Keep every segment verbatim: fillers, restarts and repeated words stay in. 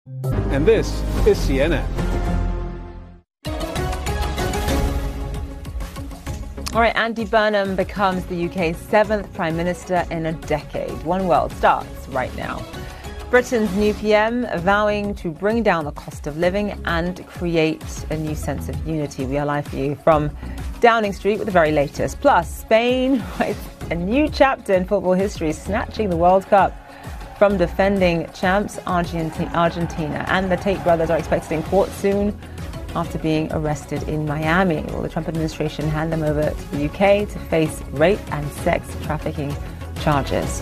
And this is C N N. All right, Andy Burnham becomes the U K's seventh Prime Minister in a decade. One World starts right now. Britain's new P M vowing to bring down the cost of living and create a new sense of unity. We are live for you from Downing Street with the very latest. Plus, Spain writes a new chapter in football history, snatching the World Cup from defending champs Argentina. And the Tate brothers are expected in court soon after being arrested in Miami. Will the Trump administration hand them over to the U K to face rape and sex trafficking charges?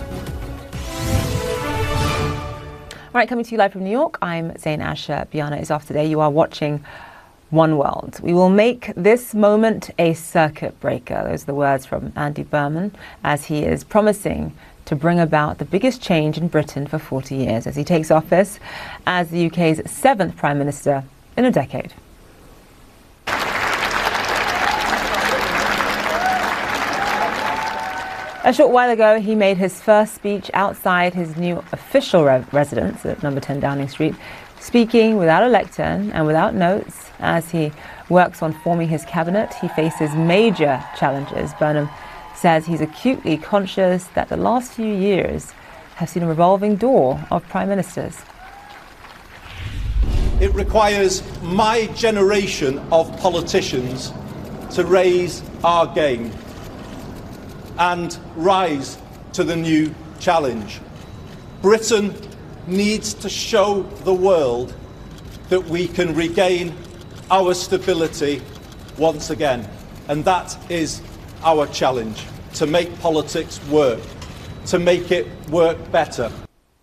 All right, coming to you live from New York, I'm Zain Asher. Biana is off today. You are watching One World. We will make this moment a circuit breaker. Those are the words from Andy Burnham as he is promising to bring about the biggest change in Britain for forty years as he takes office as the U K's seventh Prime Minister in a decade. A short while ago, he made his first speech outside his new official re- residence at number ten Downing Street, speaking without a lectern and without notes. As he works on forming his cabinet, he faces major challenges. Burnham says he's acutely conscious that the last few years have seen a revolving door of prime ministers. It requires my generation of politicians to raise our game and rise to the new challenge. Britain needs to show the world that we can regain our stability once again. And that is our challenge, to make politics work, to make it work better.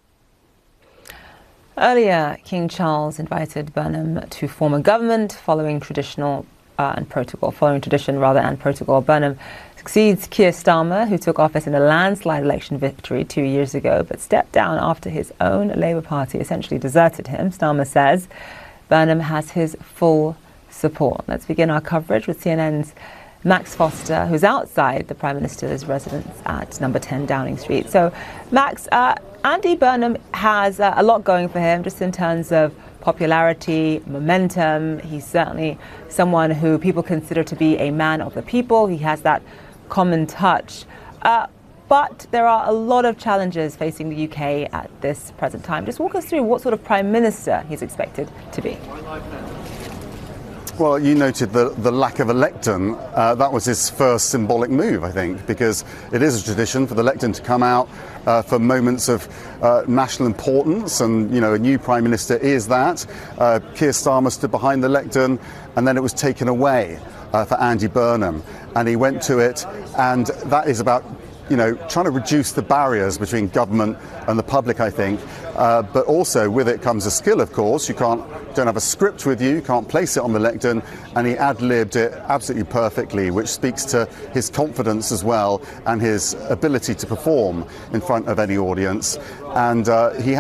Earlier, King Charles invited Burnham to form a government following traditional uh, and protocol, following tradition rather and protocol. Burnham succeeds Keir Starmer, who took office in a landslide election victory two years ago, but stepped down after his own Labour Party essentially deserted him. Starmer says Burnham has his full support. Let's begin our coverage with C N N's Max Foster, who's outside the Prime Minister's residence at number ten Downing Street. So, Max, uh, Andy Burnham has uh, a lot going for him just in terms of popularity, momentum. He's certainly someone who people consider to be a man of the people. He has that common touch. Uh, but there are a lot of challenges facing the U K at this present time. Just walk us through what sort of Prime Minister he's expected to be. Well, you noted the, the lack of a lectern. Uh, that was his first symbolic move, I think, because it is a tradition for the lectern to come out uh, for moments of uh, national importance, and, you know, a new Prime Minister is that. Uh, Keir Starmer stood behind the lectern, and then it was taken away uh, for Andy Burnham, and he went to it, and that is about, you know, trying to reduce the barriers between government and the public, I think. Uh, but also with it comes a skill, of course. You can't, don't have a script with you, you can't place it on the lectern, and he ad-libbed it absolutely perfectly, which speaks to his confidence as well and his ability to perform in front of any audience. And uh, he